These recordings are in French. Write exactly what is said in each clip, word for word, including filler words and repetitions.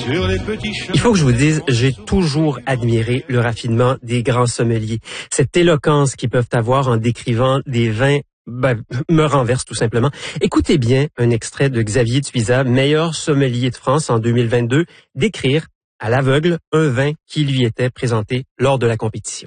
sur les petits chemins. Il faut que je vous dise, j'ai toujours admiré le raffinement des grands sommeliers. Cette éloquence qu'ils peuvent avoir en décrivant des vins ben, me renverse tout simplement. Écoutez bien un extrait de Xavier Tuisa, meilleur sommelier de France en deux mille vingt-deux, décrire à l'aveugle un vin qui lui était présenté lors de la compétition.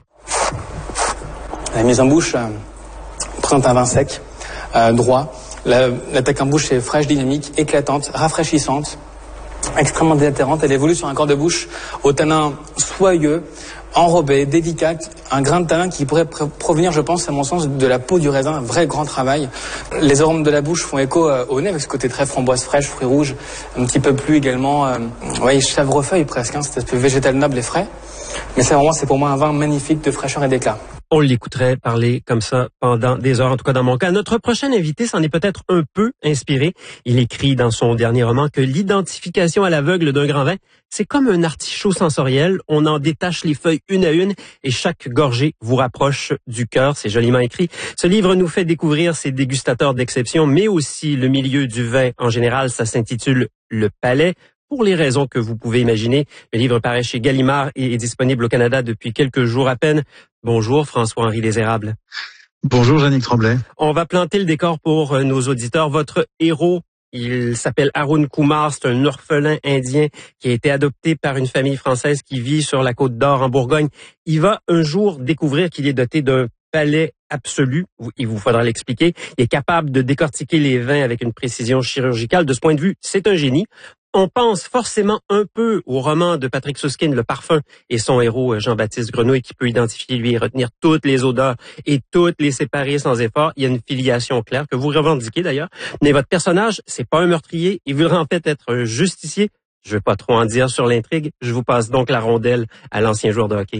La mise en bouche euh, présente un vin sec, euh, droit. La, l'attaque en bouche est fraîche, dynamique, éclatante, rafraîchissante, extrêmement délatérante. Elle évolue sur un corps de bouche au tanin soyeux, enrobé, délicat, un grain de tanin qui pourrait pr- provenir, je pense, à mon sens, de la peau du raisin, un vrai grand travail. Les arômes de la bouche font écho euh, au nez, avec ce côté très framboise fraîche, fruits rouges, un petit peu plus également, euh, ouais, chèvrefeuille presque, hein, cet aspect végétal noble et frais. Mais c'est vraiment, c'est pour moi un vin magnifique de fraîcheur et d'éclat. On l'écouterait parler comme ça pendant des heures, en tout cas dans mon cas. Notre prochain invité s'en est peut-être un peu inspiré. Il écrit dans son dernier roman que l'identification à l'aveugle d'un grand vin, c'est comme un artichaut sensoriel. On en détache les feuilles une à une et chaque gorgée vous rapproche du cœur. C'est joliment écrit. Ce livre nous fait découvrir ces dégustateurs d'exception, mais aussi le milieu du vin en général. Ça s'intitule Le Palais. Pour les raisons que vous pouvez imaginer, le livre paraît chez Gallimard et est disponible au Canada depuis quelques jours à peine. Bonjour François-Henri Desérables. Bonjour Yannick Tremblay. On va planter le décor pour nos auditeurs. Votre héros, il s'appelle Arun Kumar, c'est un orphelin indien qui a été adopté par une famille française qui vit sur la Côte d'Or en Bourgogne. Il va un jour découvrir qu'il est doté d'un palais absolu, il vous faudra l'expliquer. Il est capable de décortiquer les vins avec une précision chirurgicale. De ce point de vue, c'est un génie. On pense forcément un peu au roman de Patrick Suskind, Le Parfum, et son héros Jean-Baptiste Grenouille qui peut identifier, lui, et retenir toutes les odeurs et toutes les séparer sans effort. Il y a une filiation claire que vous revendiquez d'ailleurs. Mais votre personnage, c'est pas un meurtrier. Il voudrait en fait être un justicier. Je veux pas trop en dire sur l'intrigue. Je vous passe donc la rondelle à l'ancien joueur de hockey.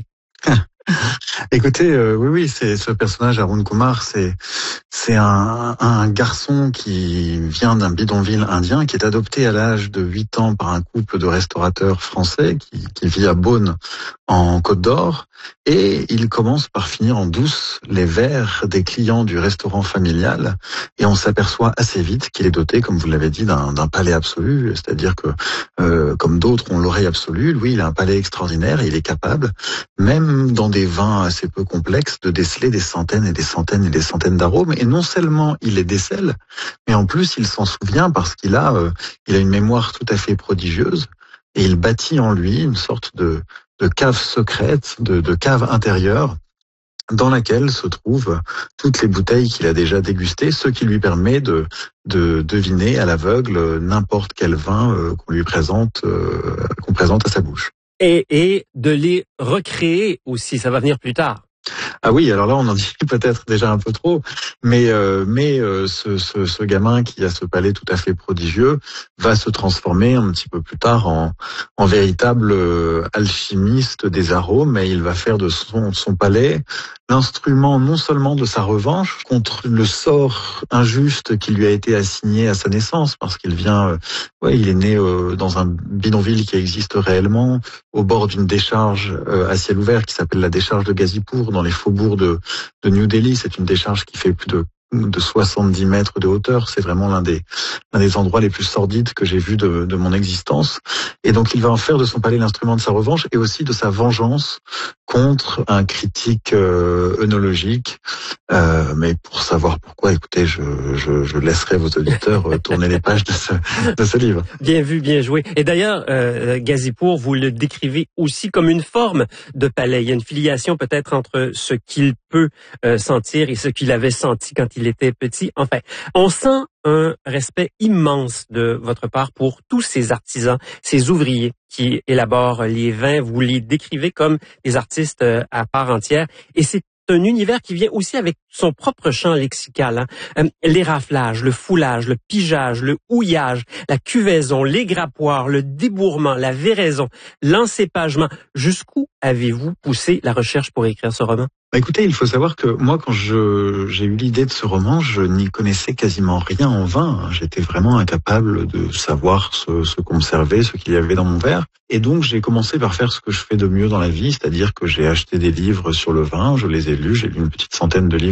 Écoutez, euh, oui, oui, c'est ce personnage, Arun Kumar, c'est c'est un, un garçon qui vient d'un bidonville indien, qui est adopté à l'âge de huit ans par un couple de restaurateurs français qui, qui vit à Beaune, en Côte d'Or, et il commence par finir en douce les verres des clients du restaurant familial, et on s'aperçoit assez vite qu'il est doté, comme vous l'avez dit, d'un, d'un palais absolu, c'est-à-dire que, euh, comme d'autres ont l'oreille absolue, lui, il a un palais extraordinaire, et il est capable, même dans des vins assez peu complexes, de déceler des centaines et des centaines et des centaines d'arômes. Et non seulement il les décèle, mais en plus il s'en souvient parce qu'il a, euh, il a une mémoire tout à fait prodigieuse et il bâtit en lui une sorte de, de cave secrète, de, de cave intérieure dans laquelle se trouvent toutes les bouteilles qu'il a déjà dégustées, ce qui lui permet de, de deviner à l'aveugle n'importe quel vin euh, qu'on lui présente, euh, qu'on présente à sa bouche. Et, et de les recréer aussi, ça va venir plus tard. Ah oui, alors là on en dit peut-être déjà un peu trop, mais euh, mais euh, ce, ce, ce gamin qui a ce palais tout à fait prodigieux va se transformer un petit peu plus tard en, en véritable euh, alchimiste des arômes, et il va faire de son, son palais l'instrument non seulement de sa revanche contre le sort injuste qui lui a été assigné à sa naissance, parce qu'il vient, euh, ouais, il est né euh, dans un bidonville qui existe réellement, au bord d'une décharge euh, à ciel ouvert qui s'appelle la décharge de Ghazipur, dans les faubourgs de, de New Delhi. C'est une décharge qui fait plus de de soixante-dix mètres de hauteur. C'est vraiment l'un des l'un des endroits les plus sordides que j'ai vu de, de mon existence. Et donc il va en faire de son palais l'instrument de sa revanche et aussi de sa vengeance contre un critique euh, œnologique. Euh, mais pour savoir pourquoi, écoutez, je, je, je laisserai vos auditeurs tourner les pages de ce, de ce livre. Bien vu, bien joué. Et d'ailleurs, euh, Ghazipur, vous le décrivez aussi comme une forme de palais. Il y a une filiation peut-être entre ce qu'il peut euh, sentir et ce qu'il avait senti quand il était petit. Enfin, on sent un respect immense de votre part pour tous ces artisans, ces ouvriers qui élaborent les vins. Vous les décrivez comme des artistes à part entière. Et c'est un univers qui vient aussi avec son propre champ lexical. Hein. Euh, les raflages, le foulage, le pigeage, le houillage, la cuvaison, les grappoirs, le débourrement, la véraison, l'encépagement. Jusqu'où avez-vous poussé la recherche pour écrire ce roman? Bah écoutez, il faut savoir que moi, quand je j'ai eu l'idée de ce roman, je n'y connaissais quasiment rien en vin. J'étais vraiment incapable de savoir ce, ce qu'on me servait, ce qu'il y avait dans mon verre. Et donc, j'ai commencé par faire ce que je fais de mieux dans la vie, c'est-à-dire que j'ai acheté des livres sur le vin, je les ai lus, j'ai lu une petite centaine de livres